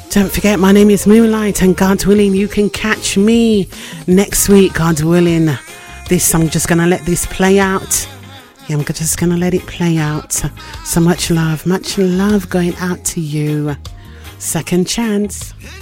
Don't forget, my name is Moonlight, and God willing, you can catch me next week, God willing. This, I'm just going to let this play out. Yeah, I'm just going to let it play out. So much love going out to you. Second chance.